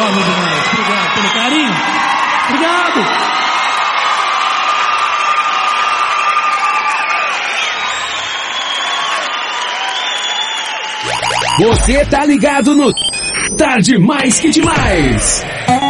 enorme demais. Obrigado pelo carinho. Obrigado. Você tá ligado no Tarde Mais Que Demais.